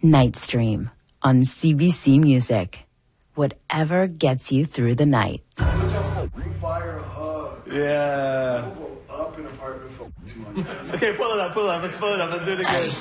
Night Stream on CBC Music. Whatever gets you through the night. Fire hug. Yeah. Up in apartment for 200. Okay, pull it up. Let's pull it up. Let's do it again.